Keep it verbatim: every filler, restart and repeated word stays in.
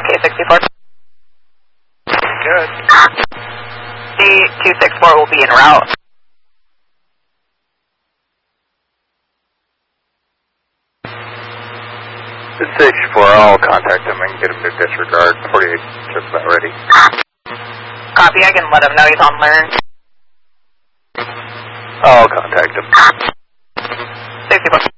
K sixty-four. Good. C two sixty-four will be en route. sixty-four, I'll contact him and get him to disregard. forty-eight, just about ready. Copy, I can let him know he's on learn. I'll contact him. sixty-four.